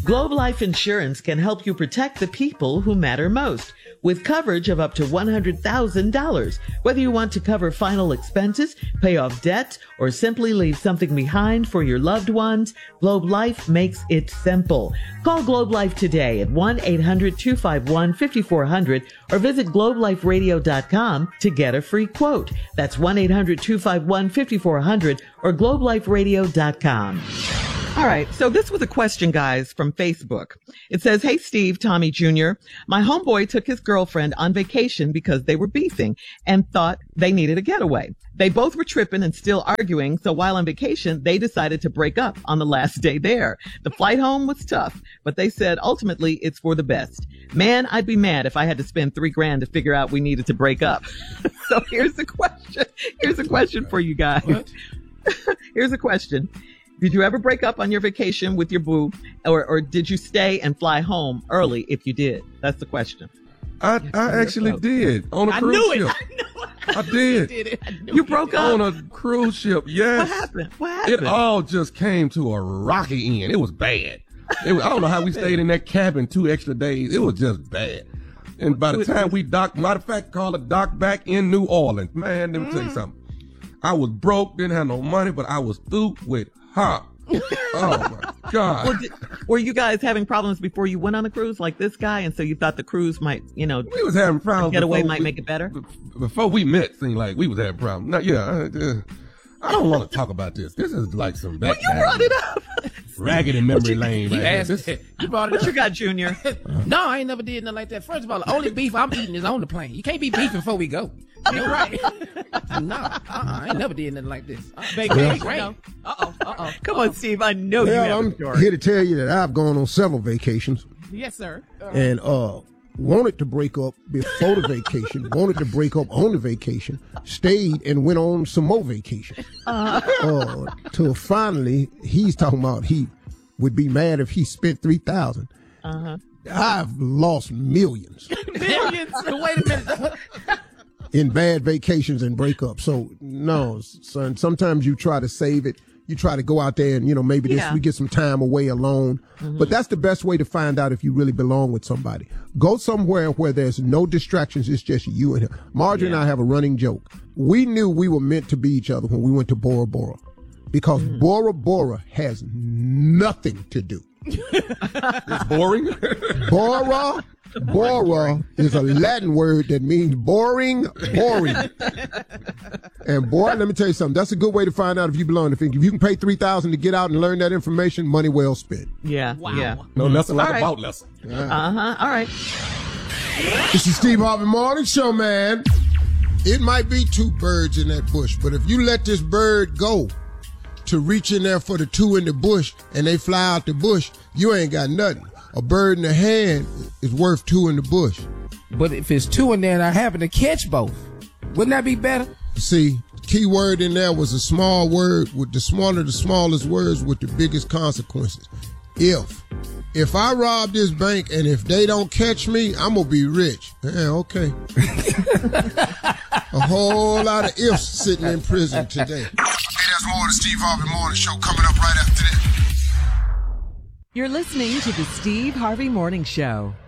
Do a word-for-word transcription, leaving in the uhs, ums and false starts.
Globe Life Insurance can help you protect the people who matter most with coverage of up to one hundred thousand dollars. Whether you want to cover final expenses, pay off debts, or simply leave something behind for your loved ones, Globe Life makes it simple. Call Globe Life today at one eight hundred two five one five four zero zero or visit globe life radio dot com to get a free quote. That's one eight hundred two five one five four zero zero or globe life radio dot com. All right. So this was a question, guys, from Facebook. It says, "Hey, Steve, Tommy Junior, my homeboy took his girlfriend on vacation because they were beefing and thought they needed a getaway. They both were tripping and still arguing. So while on vacation, they decided to break up on the last day there. The flight home was tough, but they said ultimately it's for the best. Man, I'd be mad if I had to spend three grand to figure out we needed to break up." So here's the question. Here's a question for you guys. Here's a question. Did you ever break up on your vacation with your boo, or, or did you stay and fly home early if you did? That's the question. I, I actually did on a I cruise knew it. ship. I knew it. I did. You did it. I knew you broke up on a cruise ship. Yes. What happened? What happened? It all just came to a rocky end. It was bad. It was, I don't know how we stayed in that cabin two extra days. It was just bad. And by the time we docked, matter of fact, called a dock back in New Orleans. Man, let me tell you something. I was broke, didn't have no money, but I was through with her. Oh my God. Well, did, were you guys having problems before you went on the cruise like this guy? And so you thought the cruise might, you know, we was having problems. Getaway might we, make it better? Before we met, seemed like we was having problems. Now, yeah, uh, I don't want to talk about this. This is like some bad. Well, you brought it up. Ragged in memory lane. You, right asked, this, you brought it what up. you got, Junior? No, I ain't never did nothing like that. First of all, the only beef I'm eating is on the plane. You can't be beefing before we go. You're right. No, uh-uh, I ain't never did nothing like this. Uh, Vacation. Uh oh. Uh oh. Come on, Steve. I know well, you have I'm a story. here to tell you that I've gone on several vacations. Yes, sir. Uh, and uh, wanted to break up before the vacation. Wanted to break up on the vacation. Stayed and went on some more vacation. Uh-huh. Uh, till finally, he's talking about he would be mad if he spent three thousand. Uh huh. I've lost millions. Millions. Wait a minute. In bad vacations and breakups. So no, son, sometimes you try to save it. You try to go out there and, you know, maybe this, yeah. we get some time away alone. Mm-hmm. But that's the best way to find out if you really belong with somebody. Go somewhere where there's no distractions. It's just you and him. Marjorie yeah. and I have a running joke. We knew we were meant to be each other when we went to Bora Bora because mm. Bora Bora has nothing to do. It's boring. Bora Bora is a Latin word that means boring, boring. And boy, let me tell you something. That's a good way to find out if you belong. If you can pay three thousand dollars to get out and learn that information, money well spent. Yeah. Wow. Yeah. No lesson like right. about lesson. Uh huh. All right. This is Steve Harvey Morning Show, man. It might be two birds in that bush, but if you let this bird go to reach in there for the two in the bush and they fly out the bush, you ain't got nothing. A bird in the hand is worth two in the bush. But if it's two in there and I happen to catch both, wouldn't that be better? See, the key word in there was a small word with the smaller, the smallest words with the biggest consequences. If. If I rob this bank and if they don't catch me, I'm going to be rich. Yeah, okay. A whole lot of ifs sitting in prison today. Hey, there's more of the Steve Harvey Morning Show coming up right after this. You're listening to the Steve Harvey Morning Show.